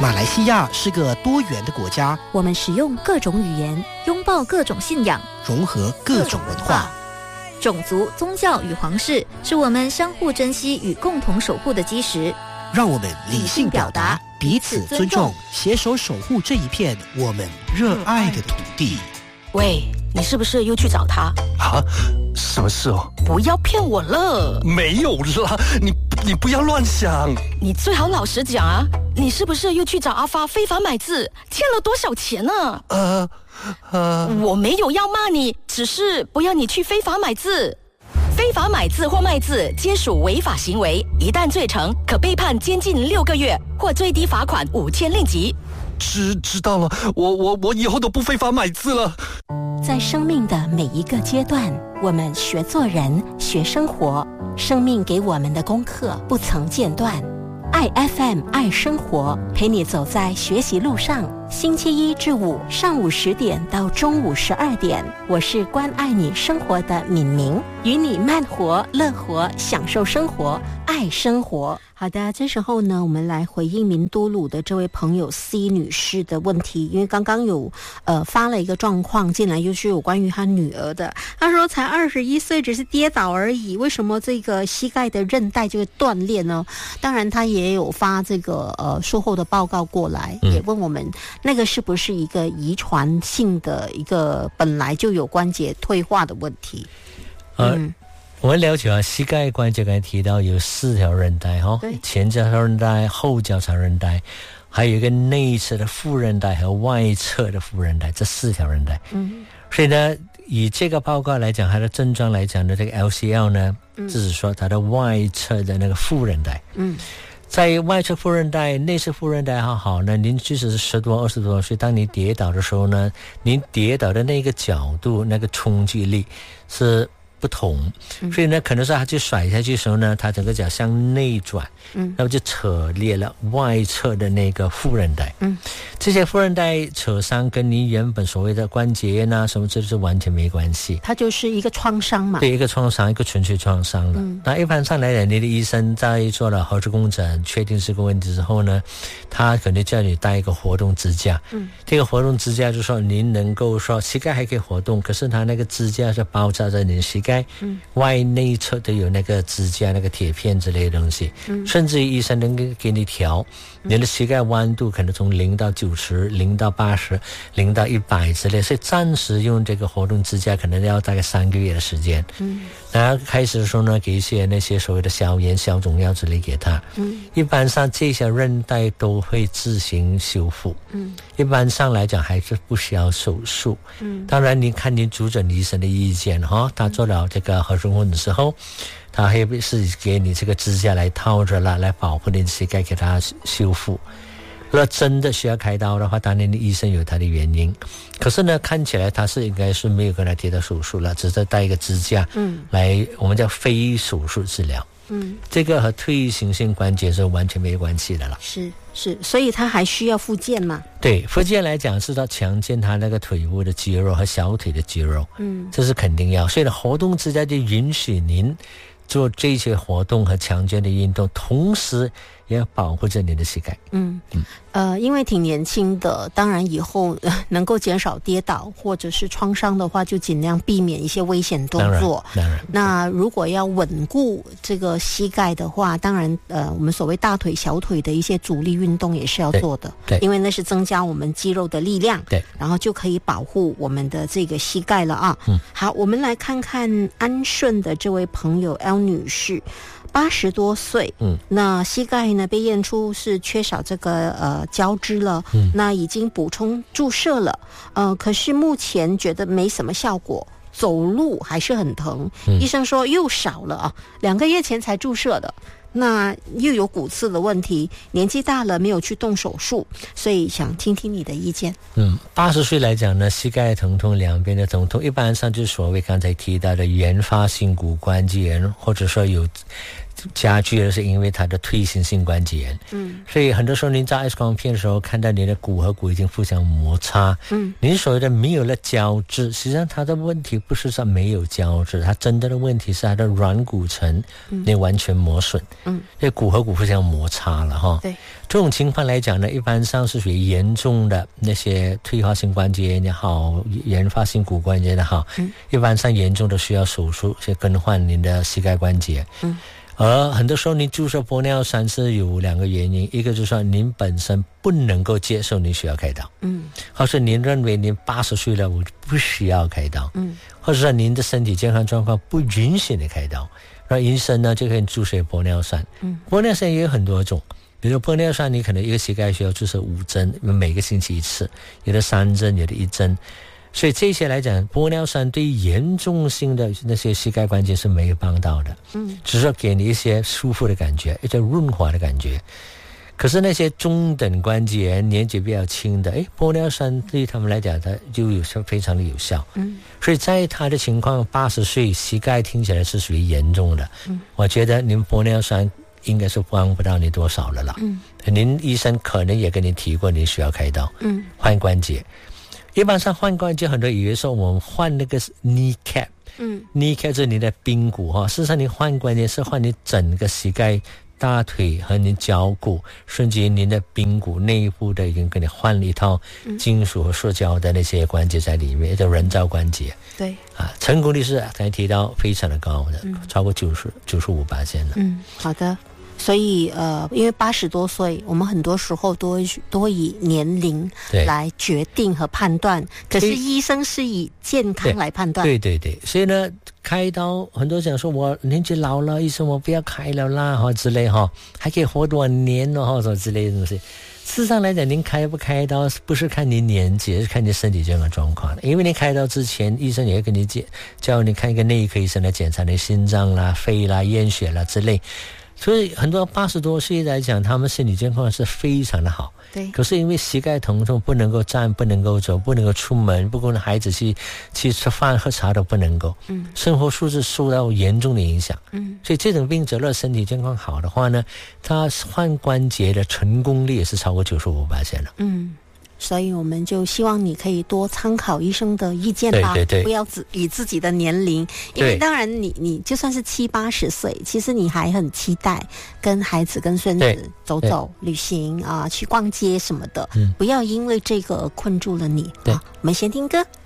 马来西亚是个多元的国家， 我们使用各种语言，拥抱各种信仰， 融合各种文化。 种族、宗教与皇室是我们相互珍惜与共同守护的基石。 让我们理性表达，彼此尊重，携手守护这一片我们热爱的土地。 喂，你是不是又去找他啊？什么事哦？ 不要骗我了。 没有啦，你不要乱想。 你最好老实讲啊，你是不是又去找阿发非法买字，欠了多少钱呢？我没有要骂你，只是不要你去非法买字。非法买字或卖字皆属违法行为，一旦罪成，可被判监禁6个月或最低罚款5000令吉。 知道了，我以后都不非法买字了。 在生命的每一个阶段，我们学做人，学生活，生命给我们的功课不曾间断。爱 FM 爱生活，陪你走在学习路上。星期1至5上午10点到中午12点，我是关爱你生活的敏明，与你慢活、乐活，享受生活，爱生活。好的，这时候呢，我们来回应明都鲁的这位朋友 C 女士的问题，因为刚刚有发了一个状况进来，就是有关于她女儿的。她说才21岁，只是跌倒而已，为什么这个膝盖的韧带就会断裂呢？当然，她也有发这个术后的报告过来，也问我们那个是不是一个遗传性的一个本来就有关节退化的问题？ 我们了解啊，膝盖关节刚才提到有4条韧带哈，前交叉韧带、后交叉韧带，还有一个内侧的副韧带和外侧的副韧带，这4条韧带。所以呢，以这个报告来讲，它的症状来讲的这个 LCL 呢，就是说它的外侧的那个副韧带。在外侧副韧带、内侧副韧带好呢，您即使是10多、20多岁，当你跌倒的时候呢，您跌倒的那个角度、那个冲击力是不同，所以呢，可能是他去甩下去的时候呢，他整个脚向内转，然后就扯裂了外侧的那个副韧带。这些副韧带扯伤跟你原本所谓的关节炎啊什么，这是完全没关系。 它就是一个创伤嘛。 对，一个创伤，一个纯粹创伤了。那一般上来讲，你的医生在做了核磁共振，确定这个问题之后呢，他可能叫你带一个活动支架。这个活动支架就是说，您能够说膝盖还可以活动，可是它那个支架是包扎在你的膝盖。外内侧都有那个支架、那个铁片之类的东西，甚至于医生能给你调你的膝盖弯度，可能从0到90、0到80、0到100之类，所以暂时用这个活动支架可能要大概3个月的时间。然后开始的时候呢，给一些那些所谓的消炎、消肿药之类给他。一般上这些韧带都会自行修复。一般上来讲还是不需要手术。当然你看您主诊医生的意见哈，他做了这个核磁共振的时候，他会是给你这个支架来套着了，来保护你的膝盖，给它修复。如果真的需要开刀的话，当然的医生有他的原因，可是呢，看起来他是应该是没有跟他贴到手术了，只是带一个支架，来我们叫非手术治疗。这个和退行性关节是完全没有关系的了。 是，所以他还需要复健嘛？ 对，复健来讲是要强健他那个腿部的肌肉和小腿的肌肉，这是肯定要。所以呢，活动支架就允许您做这些活动和强健的运动，同时也要保护着你的膝盖。 因为挺年轻的，当然以后能够减少跌倒或者是创伤的话，就尽量避免一些危险动作。 当然。 那如果要稳固这个膝盖的话，当然我们所谓大腿、小腿的一些阻力运动也是要做的。 对， 因为那是增加我们肌肉的力量。 对， 然后就可以保护我们的这个膝盖了啊。好，我们来看看安顺的这位朋友 L 女士。80多岁，那膝盖呢被验出是缺少这个胶质了，那已经补充注射了，可是目前觉得没什么效果，走路还是很疼，医生说又少了啊，2个月前才注射的。那又有骨刺的问题，年纪大了没有去动手术，所以想听听你的意见。 80岁来讲呢，膝盖疼痛两边的疼痛，一般上就是所谓刚才提到的原发性骨关节炎，或者说有加剧的是因为它的退行性关节炎。所以很多时候您照 X 光片的时候，看到你的骨和骨已经互相摩擦。您所谓的没有了胶质，实际上它的问题不是说没有胶质，它真正的问题是它的软骨层那完全磨损。这骨和骨互相摩擦了哈。 对， 这种情况来讲呢，一般上是属于严重的那些退化性关节炎也好，原发性骨关节也好，一般上严重的需要手术去更换您的膝盖关节。而很多时候您注射玻尿酸是有2个原因，一个就是说您本身不能够接受你需要开刀，或是您认为您80岁了我不需要开刀，或者说您的身体健康状况不允许你开刀，那医生呢就可以注射玻尿酸。玻尿酸也有很多种，比如玻尿酸你可能一个膝盖需要注射5针，每个星期1次，有的3针，有的1针。所以这些来讲，玻尿酸对严重性的那些膝盖关节是没有帮到的，只是给你一些舒服的感觉，一些润滑的感觉。可是那些中等关节炎年纪比较轻的，玻尿酸对他们来讲它就非常的有效。所以在他的情况80岁膝盖听起来是属于严重的，我觉得您玻尿酸应该是帮不到你多少了啦。您医生可能也跟你提过你需要开刀，换关节。一般上换关节，很多以为说我们换那个 kneecap，kneecap 是你的髌骨哈，事实上你换关节是换你整个膝盖、大腿和你脚骨，甚至于您的髌骨内部的已经给你换了一套金属和塑胶的那些关节在里面，叫人造关节。 对啊，成功率是刚才提到非常的高的，超过95%的。 好的。所以因为80多岁，我们很多时候都会以年龄来决定和判断，可是医生是以健康来判断。 对，所以呢，开刀很多人讲说我年纪老了，医生我不要开了啦哈之类哈，还可以活多少年呢哈什么之类的东西。事实上来讲，您开不开刀不是看您年纪，是看你身体健康状况的。因为你开刀之前，医生也会跟你叫你看一个内科医生来检查你心脏啦、肺啦、验血啦之类。所以很多80多岁来讲，他们身体健康是非常的好。 对。 可是因为膝盖疼痛，不能够站，不能够走，不能够出门，不跟孩子去吃饭喝茶都不能够。生活素质受到严重的影响。所以这种病者若身体健康好的话呢，他换关节的成功率也是超过95%了。 所以我们就希望你可以多参考医生的意见吧， 对， 不要以自己的年龄，因为当然你就算是70、80岁，其实你还很期待跟孩子跟孙子走走旅行啊，去逛街什么的，不要因为这个困住了你。对，我们先听歌。